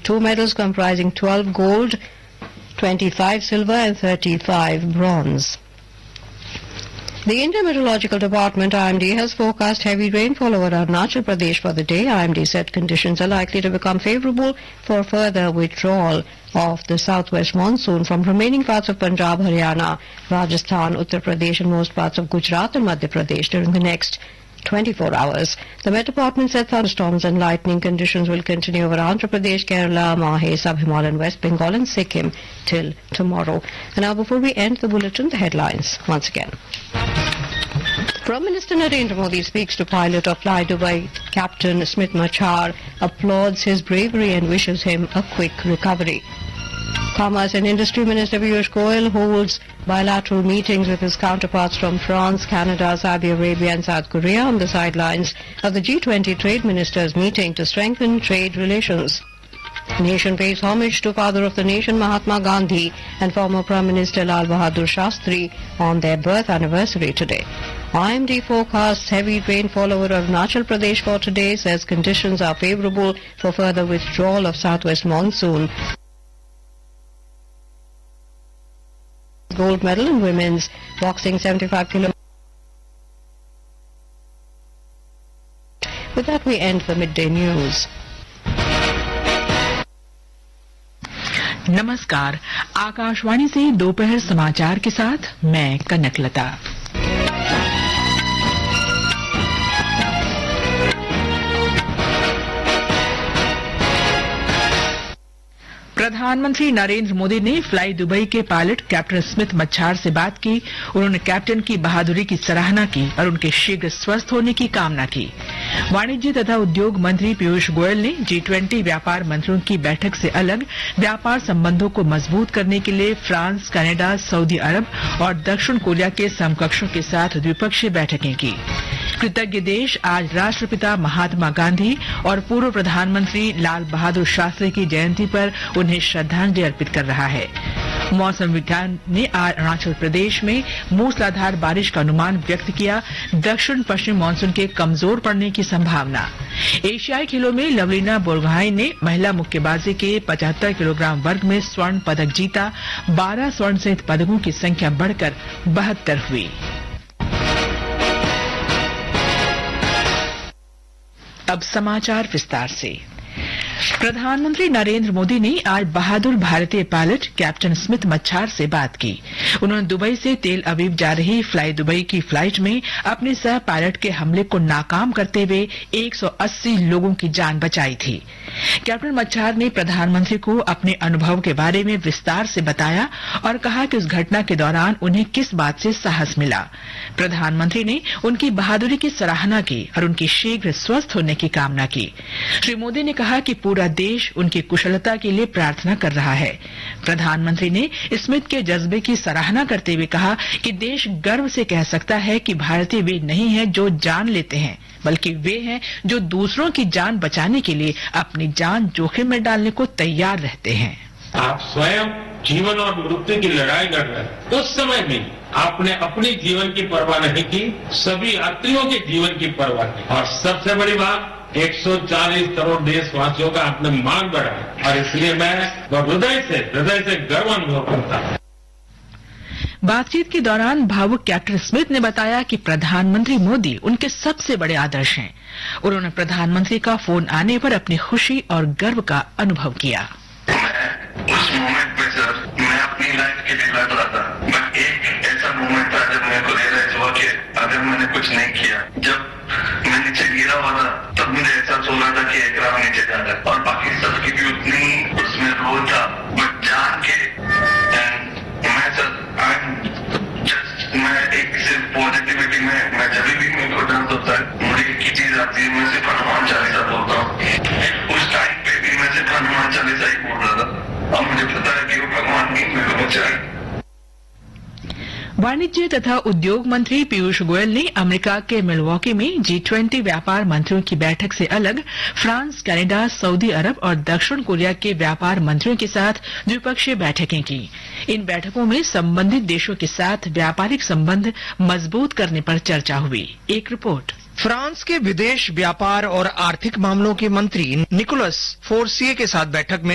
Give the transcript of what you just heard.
2 medals comprising 12 gold, 25 silver and 35 bronze. The Indian Meteorological Department, IMD, has forecast heavy rainfall over Arunachal Pradesh for the day. IMD said conditions are likely to become favorable for further withdrawal of the southwest monsoon from remaining parts of Punjab, Haryana, Rajasthan, Uttar Pradesh and most parts of Gujarat and Madhya Pradesh during the next 24 hours. The Met Department said thunderstorms and lightning conditions will continue over Andhra Pradesh, Kerala, Mahe, Sub-Himalayan, West Bengal and Sikkim till tomorrow. And now before we end the bulletin, the headlines once again. Prime Minister Narendra Modi speaks to pilot of Fly Dubai Captain Smit Machar, applauds his bravery and wishes him a quick recovery. Commerce and Industry Minister Piyush Goyal holds bilateral meetings with his counterparts from France, Canada, Saudi Arabia and South Korea on the sidelines of the G20 Trade Ministers meeting to strengthen trade relations. The nation pays homage to Father of the Nation Mahatma Gandhi and former Prime Minister Lal Bahadur Shastri on their birth anniversary today. IMD forecasts heavy rainfall over Arunachal Pradesh for today, says conditions are favourable for further withdrawal of southwest monsoon. Gold medal in women's boxing 75 km. With that we end the midday news. नमस्कार, आकाशवाणी से दोपहर समाचार के साथ मैं कनकलता। प्रधानमंत्री नरेंद्र मोदी ने fly Dubai के पायलट कैप्टन स्मित मच्छार से बात की। उन्होंने कैप्टन की बहादुरी की सराहना की और उनके शीघ्र स्वस्थ होने की कामना की। वाणिज्य तथा उद्योग मंत्री पीयूष गोयल ने G20 व्यापार मंत्रियों की बैठक से अलग व्यापार संबंधों को मजबूत करने के लिए फ्रांस, कनाडा, सऊदी अरब और दक्षिण कोरिया के समकक्षों के साथ द्विपक्षीय बैठकें की। कृतज्ञ देश आज राष्ट्रपिता महात्मा गांधी और पूर्व प्रधानमंत्री लाल बहादुर शास्त्री की जयंती पर उन्हें श्रद्धांजलि अर्पित कर रहा है। मौसम विज्ञान ने आज अरुणाचल प्रदेश में मूसलाधार बारिश का अनुमान व्यक्त किया। दक्षिण पश्चिम मानसून के कमजोर पड़ने की संभावना। एशियाई खेलों में लवलीना बोरगोहाई ने महिला मुक्केबाजी के 75 किलोग्राम वर्ग में स्वर्ण पदक जीता। 12 स्वर्ण सहित पदकों की संख्या बढ़कर 72 हुई। अब समाचार विस्तार से। प्रधानमंत्री नरेंद्र मोदी ने आज बहादुर भारतीय पायलट कैप्टन स्मित मच्छार से बात की। उन्होंने दुबई से तेल अवीव जा रही फ्लाई दुबई की फ्लाइट में अपने सह पायलट के हमले को नाकाम करते हुए 180 लोगों की जान बचाई थी। कैप्टन मच्छार ने प्रधानमंत्री को अपने अनुभव के बारे में विस्तार से बताया और कहा कि उस घटना के दौरान उन्हें किस बात से साहस मिला। प्रधानमंत्री ने उनकी बहादुरी की सराहना की और उनकी शीघ्र स्वस्थ होने की कामना की। श्री मोदी ने कहा कि पूरा देश उनकी कुशलता के लिए प्रार्थना कर रहा है। प्रधानमंत्री ने स्मित के जज्बे की सराहना करते हुए कहा कि देश गर्व से कह सकता है कि भारतीय वे नहीं हैं जो जान लेते हैं, बल्कि वे हैं जो दूसरों की जान बचाने के लिए अपनी जान जोखिम में डालने को तैयार रहते हैं। आप स्वयं जीवन और मृत्यु की लड़ाई लड़ रहे हैं। उस समय भी आपने अपनी जीवन की परवाह नहीं की, सभी यात्रियों के जीवन की परवाह की। और सबसे बड़ी बात, 140 करोड़ देशवासियों का आपने मान बढ़ाया और इसलिए मैं हृदय से गर्व अनुभव करता हूं। बातचीत के दौरान भावुक कैप्टन स्मिथ ने बताया कि प्रधानमंत्री मोदी उनके सबसे बड़े आदर्श हैं। उन्होंने प्रधानमंत्री का फोन आने पर अपनी खुशी और गर्व का अनुभव किया। उस मोमेंट में सर मैं अपनी लाइफ के लिए लड़ रहा था। मैं एक ऐसा मोमेंट था जब मेरे को रियलाइज हुआ कि अगर मैंने कुछ नहीं किया, जब मैं नीचे गिरा हुआ था तब मुझे एहसास हो रहा था कि एयरक्राफ्ट नीचे जा रहा है और बाकी सबकी भी उतनी उसमें रोल था। बट जान के मैं सर मैं एक सिर्फ पॉजिटिविटी में मैं जब भी मेरे को डर होता है मुझे एक ही चीज आती है, मैं सिर्फ हनुमान चालीसा बोलता हूँ। उस टाइम पे भी मैं सिर्फ हनुमान चालीसा ही बोल रहा था और मुझे पता है कि वो भगवान ही मेरे को बचाए। वाणिज्य तथा उद्योग मंत्री पीयूष गोयल ने अमेरिका के मिलवॉकी में G20 व्यापार मंत्रियों की बैठक से अलग फ्रांस, कनाडा, सऊदी अरब और दक्षिण कोरिया के व्यापार मंत्रियों के साथ द्विपक्षीय बैठकें की। इन बैठकों में संबंधित देशों के साथ व्यापारिक संबंध मजबूत करने पर चर्चा हुई। एक रिपोर्ट। फ्रांस के विदेश व्यापार और आर्थिक मामलों के मंत्री निकोलस फोर्सिए के साथ बैठक में